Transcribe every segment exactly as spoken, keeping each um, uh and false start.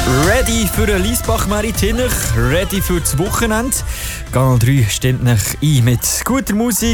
Ready für den Liesbach-Maritinner, ready für das Wochenende. Kanal drei stimmt euch ein mit guter Musik.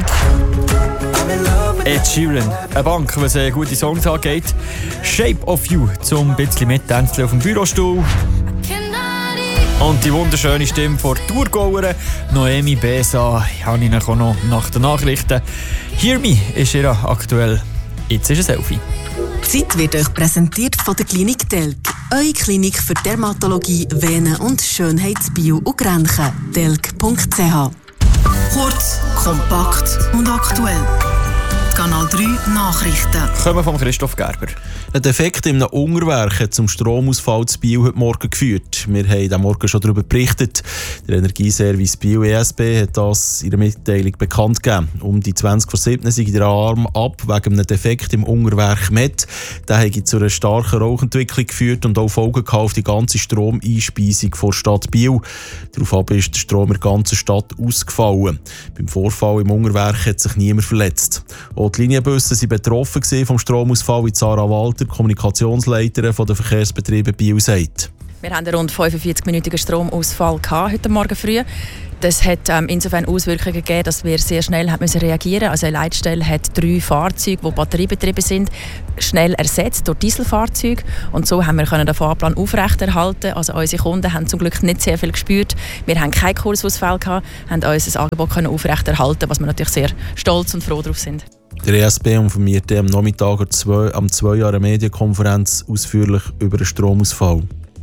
Ed Sheeran, eine Bank, was gute Songs angeht. Shape of You, zum ein bisschen mittänzeln auf dem Bürostuhl. Und die wunderschöne Stimme von Thurgauerin Noemi Besa habe ich auch noch nach den Nachrichten. Hear Me ist ihr aktuell. Jetzt ist ein Selfie. Die Zeit wird euch präsentiert von der Klinik Telk. Eure Klinik für Dermatologie, Venen- und Schönheitsbio und Grenchen. telk punkt c h. Kurz, kompakt und aktuell. Kanal drei Nachrichten. Kommen von Christoph Gerber. Ein Defekt in einem Unterwerk hat zum Stromausfall zu Biel heute Morgen geführt. Wir haben am Morgen schon darüber berichtet. Der Energieservice Biel E S B hat das in der Mitteilung bekannt gegeben. Um die zwanzig vor sieben sei der Alarm ab wegen einem Defekt im Unterwerk Met. Der hat zu einer starken Rauchentwicklung geführt und auch Folgen auf die ganze Stromeinspeisung der Stadt Biel. Daraufhin ist der Strom in der ganzen Stadt ausgefallen. Beim Vorfall im Unterwerk hat sich niemand verletzt. Auch die Linienbusse waren betroffen vom Stromausfall, wie Sarah Walter, Kommunikationsleiterin der Verkehrsbetriebe Biel, sagt. Wir hatten einen rund fünfundvierzig-minütigen Stromausfall heute Morgen früh. Das hat ähm, insofern Auswirkungen gegeben, dass wir sehr schnell haben müssen reagieren mussten. Also eine Leitstelle hat drei Fahrzeuge, die batteriebetrieben sind, schnell ersetzt durch Dieselfahrzeuge. Und so haben wir können den Fahrplan aufrechterhalten. Also unsere Kunden haben zum Glück nicht sehr viel gespürt. Wir haben keinen Kursausfall gehabt, haben unser Angebot können aufrechterhalten, was wir natürlich sehr stolz und froh darauf sind. Der E S B informierte am Nachmittag am zwei Jahre Medienkonferenz ausführlich über den Stromausfall.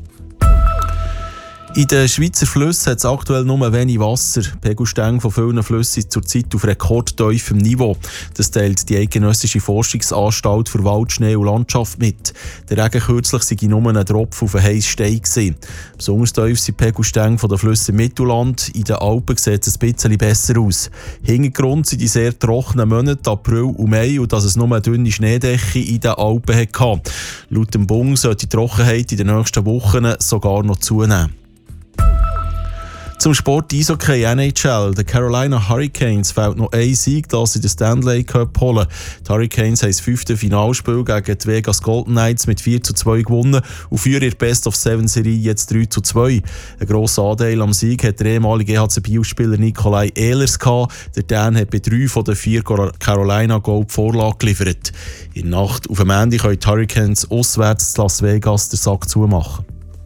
In den Schweizer Flüssen hat es aktuell nur wenig Wasser. Die Pegelstände von vielen Flüssen sind zurzeit auf rekordtiefem Niveau. Das teilt die Eidgenössische Forschungsanstalt für Wald, Schnee und Landschaft mit. Der Regen kürzlich sei nur ein Tropfen auf einen heissen Stein gewesen. Besonders tief sind die Pegelstände der Flüsse im Mittelland. In den Alpen sieht es ein bisschen besser aus. Hintergrund sind die sehr trockenen Monate April und Mai und dass es nur eine dünne Schneedecke in den Alpen hatte. Laut dem Bund sollte die Trockenheit in den nächsten Wochen sogar noch zunehmen. Zum Sport Eishockey N H L. Den Carolina Hurricanes fehlt noch ein Sieg, dass sie den Stanley Cup holen. Die Hurricanes haben das fünfte Finalspiel gegen die Vegas Golden Knights mit vier zu zwei gewonnen und führen ihre Best-of-Seven-Serie jetzt drei zu zwei. Ein grosser Anteil am Sieg hat der ehemalige E H C-Biel-Spieler Nikolai Ehlers gehabt. Der Dan hat bei drei von den vier Carolina-Goal die Vorlage geliefert. In der Nacht auf dem Ende können die Hurricanes auswärts zu Las Vegas den Sack zumachen.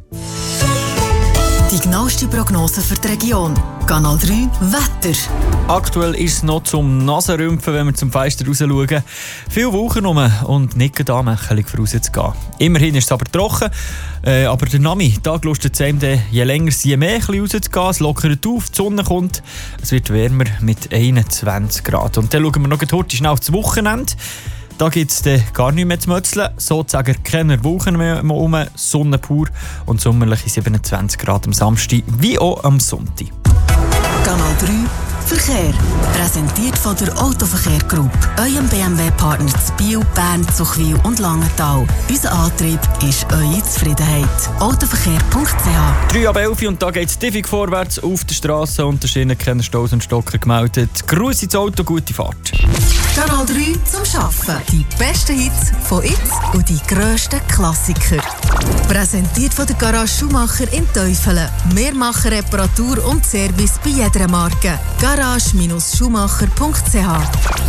Die genaueste Prognose für die Region. Kanal drei Wetter. Aktuell ist es noch zum Nasenrümpfen, wenn wir zum Fenster raus schauen. Viele Wolken rum und nicht anmächelig vorauszugehen. Immerhin ist es aber trocken, äh, aber der Nachmittag lustet es einem, je länger je mehr rauszugehen. Es lockert auf, die Sonne kommt, es wird wärmer mit einundzwanzig Grad. Und dann schauen wir noch heute schnell auf das Wochenende. Da gibt es gar nichts mehr zu mötzeln, sozusagen keine Wolken mehr um, Sonne pur und sommerliche siebenundzwanzig Grad am Samstag wie auch am Sonntag. Kanal drei Verkehr. Präsentiert von der Autoverkehr Group. Eurem B M W-Partner zu Biel, Bern, Zuchwil und Langenthal. Unser Antrieb ist eure Zufriedenheit. autoverkehr punkt c h. drei ab elf und da geht es diffig vorwärts auf der Straße und der Schienen keine Staus und Stocker gemeldet. Gruß ins Auto, gute Fahrt. Kanal drei zum Arbeiten. Die besten Hits von jetzt und die grössten Klassiker. Präsentiert von der Garage Schumacher in Teufelen. Wir machen Reparatur und Service bei jeder Marke. garage Bindestrich schumacher punkt c h.